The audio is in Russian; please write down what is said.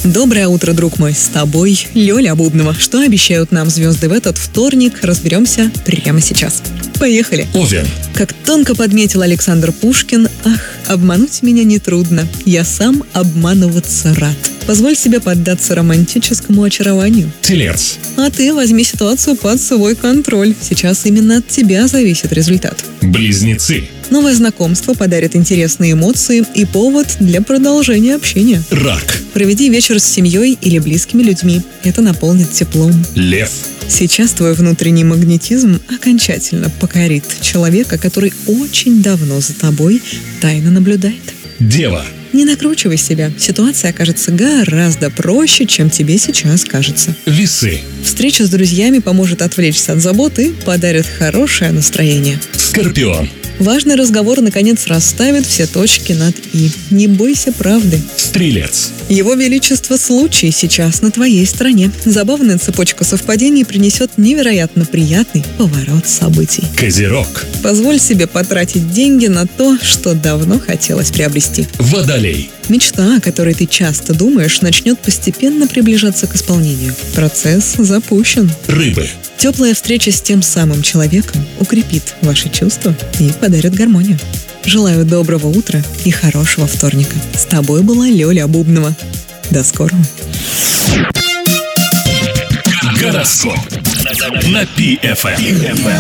Доброе утро, друг мой. С тобой Лёля Бубнова. Что обещают нам звезды в этот вторник, разберемся прямо сейчас. Поехали. Овен. Как тонко подметил Александр Пушкин, обмануть меня нетрудно. Я сам обманываться рад. Позволь себе поддаться романтическому очарованию. Телец. А ты возьми ситуацию под свой контроль. Сейчас именно от тебя зависит результат. Близнецы. Новое знакомство подарит интересные эмоции и повод для продолжения общения. Рак. Проведи вечер с семьей или близкими людьми. Это наполнит теплом. Лев. Сейчас твой внутренний магнетизм окончательно покорит человека, который очень давно за тобой тайно наблюдает. Дева. Не накручивай себя. Ситуация окажется гораздо проще, чем тебе сейчас кажется. Весы. Встреча с друзьями поможет отвлечься от забот и подарит хорошее настроение. Скорпион. Важный разговор, наконец, расставит все точки над «и». Не бойся правды. Стрелец. Его Величество случай сейчас на твоей стороне. Забавная цепочка совпадений принесет невероятно приятный поворот событий. Козерог. Позволь себе потратить деньги на то, что давно хотелось приобрести. Водолей. Мечта, о которой ты часто думаешь, начнет постепенно приближаться к исполнению. Процесс запущен. Рыбы. Теплая встреча с тем самым человеком укрепит ваши чувства и подарит гармонию. Желаю доброго утра и хорошего вторника. С тобой была Лёля Бубнова. До скорого. Гороскоп на PFM.